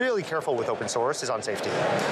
really careful with open source is on safety.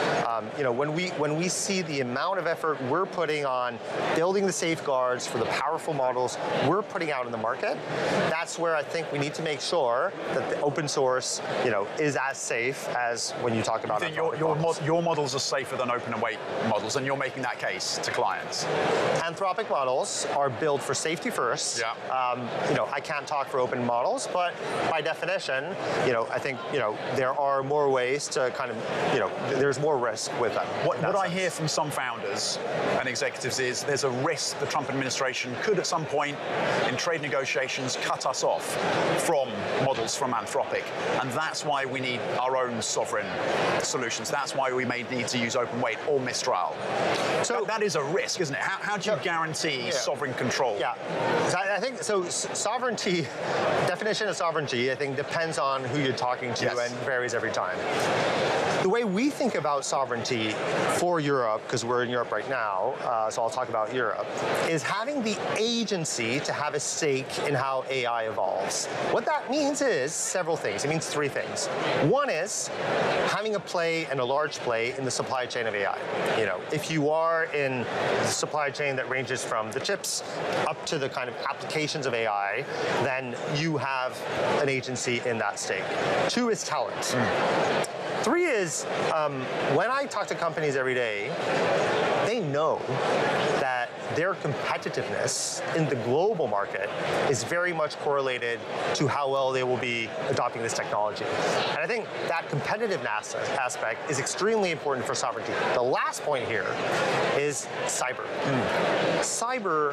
When we see the amount of effort we're putting on building the safeguards for the powerful models we're putting out in the market, that's where I think we need to make sure that the open source, is as safe as when you talk about. Your models are safer than open and weight models, and you're making that case to clients. Anthropic models are built for safety first. Yeah. I can't talk for open models, but by definition, I think there are more ways to kind of, there's more risk with them. What I hear from some founders and executives is there's a risk the Trump administration could at some point in trade negotiations cut us off from models from Anthropic. And that's why we need our own sovereign solutions. That's why we may need to use open weight or Mistral. So that is a risk, isn't it? How do you guarantee sovereign control? Yeah, I think so. Sovereignty, definition of sovereignty, I think depends on who you're talking to and varies every time. The way we think about sovereignty for Europe, because we're in Europe right now, so I'll talk about Europe, is having the agency to have a stake in how AI evolves. What that means is several things. It means three things. One is having a play and a large play in the supply chain of AI. If you are in the supply chain that ranges from the chips up to the kind of applications of AI, then you have an agency in that stake. Two is talent. Three is, when I talk to companies every day, they know that their competitiveness in the global market is very much correlated to how well they will be adopting this technology. And I think that competitiveness aspect is extremely important for sovereignty. The last point here is cyber. Cyber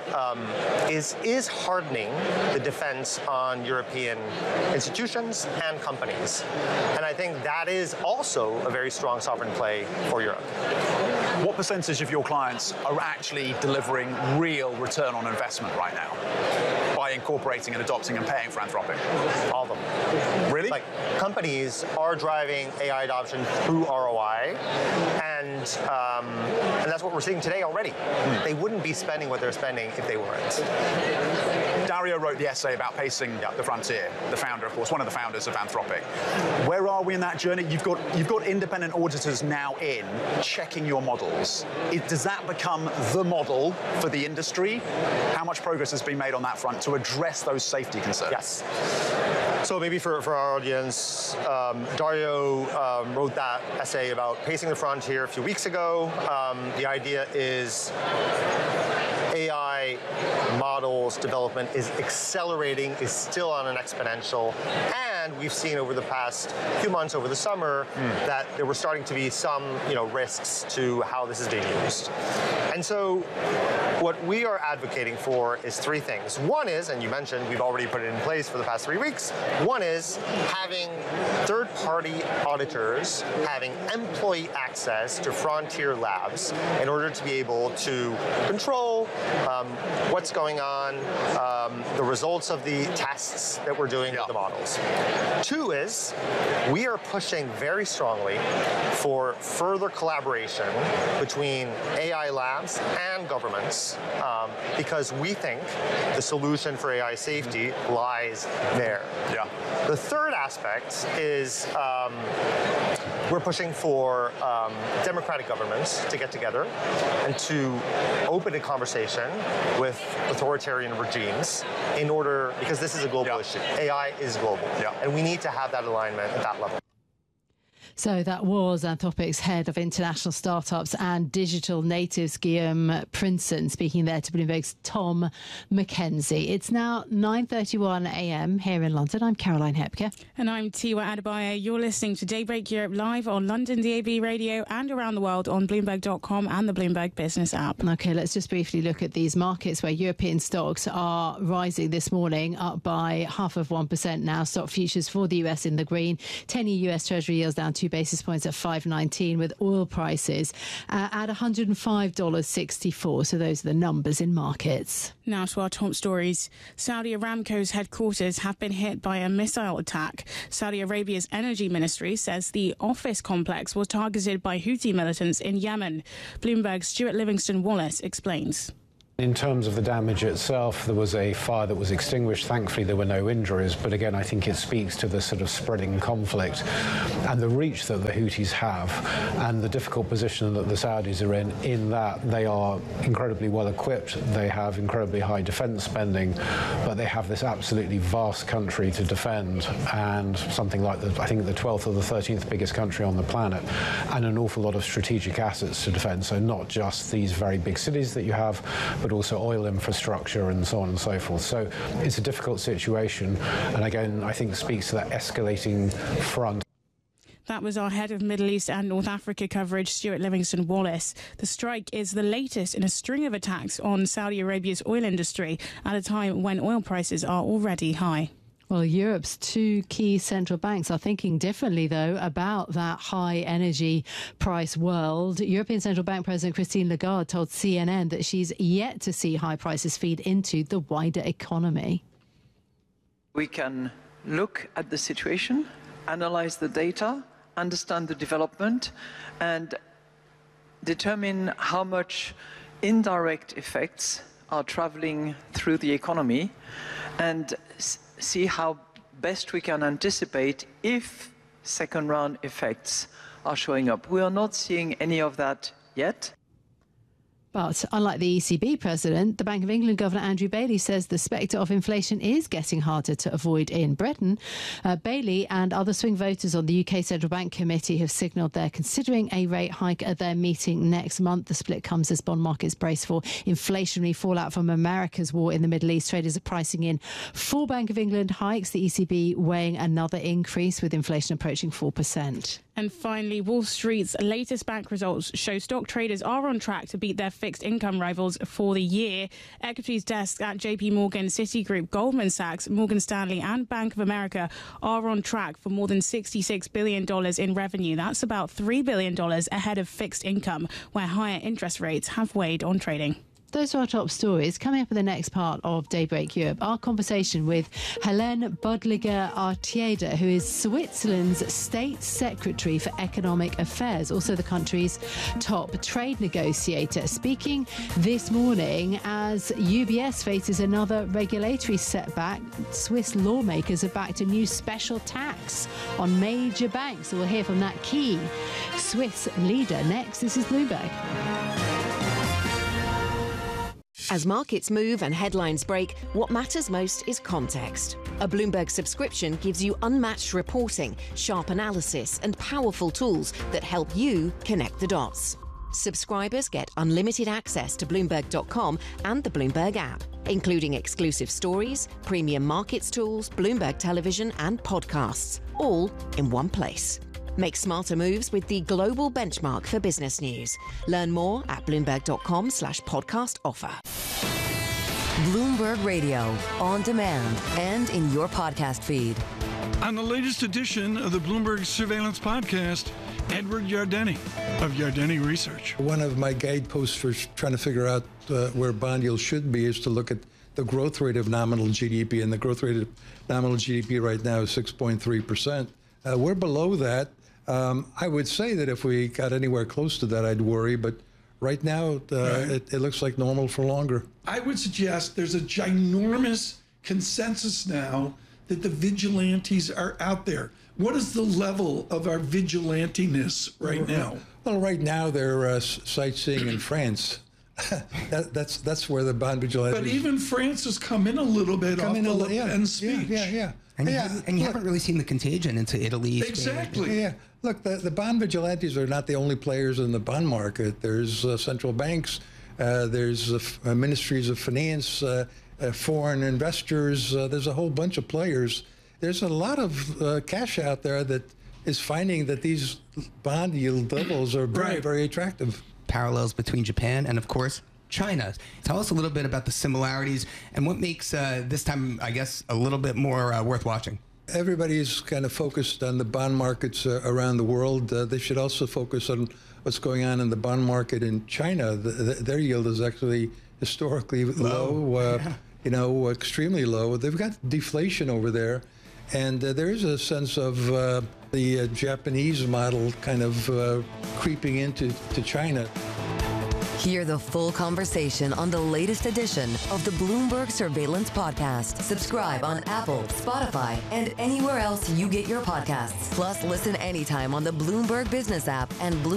is hardening the defense on European institutions and companies. And I think that is also a very strong sovereign play for Europe. What percentage of your clients are actually delivering real return on investment right now by incorporating and adopting and paying for Anthropic? All of them. Really? Like, companies are driving AI adoption through ROI, and that's what we're seeing today already. They wouldn't be spending what they're spending if they weren't. Dario wrote the essay about pacing the frontier, the founder, of course, one of the founders of Anthropic. Where are we in that journey? You've got independent auditors now in checking your models. Does that become the model for the industry? How much progress has been made on that front to address those safety concerns? Yes. So maybe for our audience, Dario wrote that essay about pacing the frontier a few weeks ago. The idea is AI models development is accelerating, is still on an exponential, and we've seen over the past few months, over the summer, that there were starting to be some risks to how this is being used. And so what we are advocating for is three things. One is, and you mentioned we've already put it in place for the past 3 weeks, one is having third-party auditors having employee access to frontier labs in order to be able to control what's going on, the results of the tests that we're doing with the models. Two is, we are pushing very strongly for further collaboration between AI labs and governments, because we think the solution for AI safety lies there. Yeah. The third aspect is we're pushing for democratic governments to get together and to open a conversation with authoritarian regimes in order, because this is a global issue. AI is global, and we need to have that alignment at that level. So that was Anthropic's head of international startups and digital natives, Guillaume Prinson, speaking there to Bloomberg's Tom McKenzie. It's now 9:31 a.m. here in London. I'm Caroline Hepker. And I'm Tiwa Adebayo. You're listening to Daybreak Europe live on London DAB radio and around the world on Bloomberg.com and the Bloomberg Business app. OK, let's just briefly look at these markets where European stocks are rising this morning, up by 0.5% now. Stock futures for the US in the green. 10-year US Treasury yields down 2 basis points at 5.19, with oil prices at $105.64. So those are the numbers in markets. Now to our top stories. Saudi Aramco's headquarters have been hit by a missile attack. Saudi Arabia's energy ministry says the office complex was targeted by Houthi militants in Yemen. Bloomberg's Stuart Livingston-Wallace explains. In terms of the damage itself, there was a fire that was extinguished. Thankfully, there were no injuries. But again, I think it speaks to the sort of spreading conflict and the reach that the Houthis have and the difficult position that the Saudis are in that they are incredibly well equipped. They have incredibly high defense spending, but they have this absolutely vast country to defend and something like I think the 12th or the 13th biggest country on the planet and an awful lot of strategic assets to defend. So not just these very big cities that you have, but also oil infrastructure and so on and so forth. So it's a difficult situation, and again, I think speaks to that escalating front. That was our head of Middle East and North Africa coverage, Stuart Livingston-Wallace. The strike is the latest in a string of attacks on Saudi Arabia's oil industry at a time when oil prices are already high. Well, Europe's two key central banks are thinking differently, though, about that high energy price world. European Central Bank President Christine Lagarde told CNN that she's yet to see high prices feed into the wider economy. We can look at the situation, analyze the data, understand the development, and determine how much indirect effects are traveling through the economy, and see how best we can anticipate if second-round effects are showing up. We are not seeing any of that yet. But unlike the ECB president, the Bank of England Governor Andrew Bailey says the spectre of inflation is getting harder to avoid in Britain. Bailey and other swing voters on the UK Central Bank Committee have signalled they're considering a rate hike at their meeting next month. The split comes as bond markets brace for inflationary fallout from America's war in the Middle East. Traders are pricing in 4 Bank of England hikes, the ECB weighing another increase with inflation approaching 4%. And finally, Wall Street's latest bank results show stock traders are on track to beat their fixed income rivals for the year. Equities desks at JP Morgan, Citigroup, Goldman Sachs, Morgan Stanley and Bank of America are on track for more than $66 billion in revenue. That's about $3 billion ahead of fixed income, where higher interest rates have weighed on trading. Those are our top stories. Coming up in the next part of Daybreak Europe, our conversation with Helene Bodliger-Artieda, who is Switzerland's State Secretary for Economic Affairs, also the country's top trade negotiator, speaking this morning as UBS faces another regulatory setback. Swiss lawmakers have backed a new special tax on major banks. So we'll hear from that key Swiss leader next. This is Bloomberg. As markets move and headlines break, what matters most is context. A Bloomberg subscription gives you unmatched reporting, sharp analysis, and powerful tools that help you connect the dots. Subscribers get unlimited access to Bloomberg.com and the Bloomberg app, including exclusive stories, premium markets tools, Bloomberg television, and podcasts, all in one place. Make smarter moves with the global benchmark for business news. Learn more at Bloomberg.com/podcast offer. Bloomberg Radio, on demand and in your podcast feed. On the latest edition of the Bloomberg Surveillance Podcast, Edward Yardeni of Yardeni Research. One of my guideposts for trying to figure out where bond yields should be is to look at the growth rate of nominal GDP, and the growth rate of nominal GDP right now is 6.3%. We're below that. I would say that if we got anywhere close to that, I'd worry, but right now it looks like normal for longer. I would suggest there's a ginormous consensus now that the vigilantes are out there. What is the level of our vigilantiness right now? Well, right now they're sightseeing in France. That's where the bond vigilantes. But even France has come in a little bit off the Le Pen speech. Yeah. And you haven't really seen the contagion into Italy. Exactly. Yeah. Look, the bond vigilantes are not the only players in the bond market. There's central banks, there's ministries of finance, foreign investors. There's a whole bunch of players. There's a lot of cash out there that is finding that these bond yield levels are very, very attractive. Parallels between Japan and, of course, China. Tell us a little bit about the similarities and what makes this time, I guess, a little bit more worth watching. Everybody's kind of focused on the bond markets around the world. They should also focus on what's going on in the bond market in China. Their yield is actually historically low, extremely low. They've got deflation over there. And there is a sense of the Japanese model kind of creeping into China. Hear the full conversation on the latest edition of the Bloomberg Surveillance Podcast. Subscribe on Apple, Spotify, and anywhere else you get your podcasts. Plus, listen anytime on the Bloomberg Business app and Bloomberg